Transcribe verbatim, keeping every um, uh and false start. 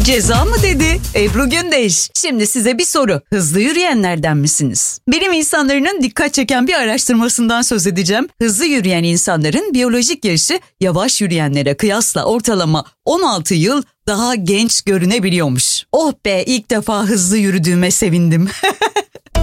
Ceza mı dedi? Ebru Gündeş. Şimdi size bir soru. Hızlı yürüyenlerden misiniz? Bilim insanlarının dikkat çeken bir araştırmasından söz edeceğim. Hızlı yürüyen insanların biyolojik yaşı yavaş yürüyenlere kıyasla ortalama on altı yıl daha genç görünebiliyormuş. Oh be, ilk defa hızlı yürüdüğüme sevindim.